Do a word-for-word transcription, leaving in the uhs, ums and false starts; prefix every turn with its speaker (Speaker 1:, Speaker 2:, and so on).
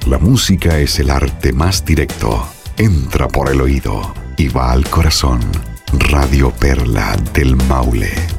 Speaker 1: la música es el arte más directo. Entra por el oído y va al corazón. Radio Perla del Maule.